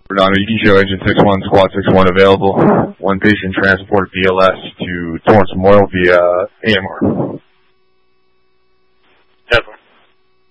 Redondo, Eco Engine 61, Squad 61 available. One patient transported BLS to Torrance Memorial via AMR.